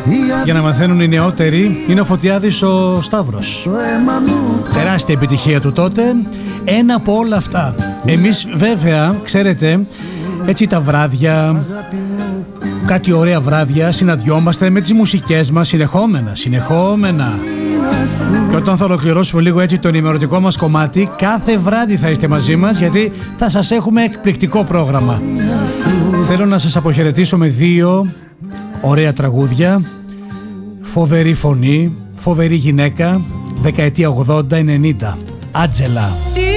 Για να μαθαίνουν οι νεότεροι, είναι ο Φωτιάδης ο Σταύρος. Τεράστια επιτυχία του τότε. Ένα από όλα αυτά. Εμείς βέβαια, ξέρετε, έτσι τα βράδια, κάτι ωραία βράδια, συναντιόμαστε με τις μουσικές μας συνεχόμενα. Και όταν θα ολοκληρώσουμε λίγο έτσι το ενημερωτικό μας κομμάτι, κάθε βράδυ θα είστε μαζί μας, γιατί θα σας έχουμε εκπληκτικό πρόγραμμα. Θέλω να σας αποχαιρετήσω με 2 ωραία τραγούδια. Φοβερή φωνή, φοβερή γυναίκα, δεκαετία 80-90. Άντζελα.